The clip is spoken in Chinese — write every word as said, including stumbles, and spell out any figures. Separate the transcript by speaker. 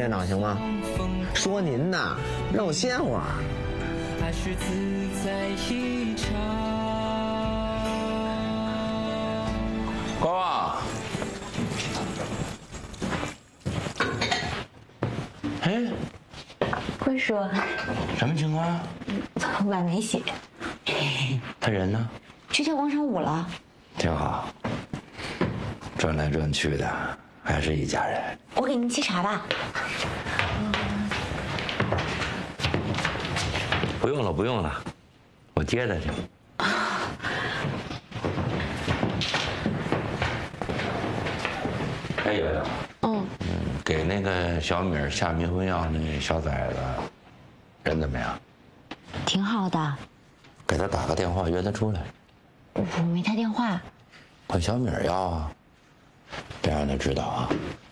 Speaker 1: 院长行吗？说您呐，让我歇会儿。还是自在一场。
Speaker 2: 国王，哎，
Speaker 3: 坤叔，
Speaker 2: 什么情况？
Speaker 3: 碗没洗。
Speaker 2: 他人呢？
Speaker 3: 去跳广场舞了。
Speaker 2: 挺好。转来转去的，还是一家人。
Speaker 3: 我给您沏茶吧。
Speaker 2: 不用了，不用了，我接着去。哎，院长。
Speaker 3: 嗯。
Speaker 2: 嗯，给那个小米下迷魂药那小崽子，人怎么样？
Speaker 3: 挺好的。
Speaker 2: 给他打个电话，约他出来。
Speaker 3: 我没他电话。
Speaker 2: 管小米要啊，别让他知道啊。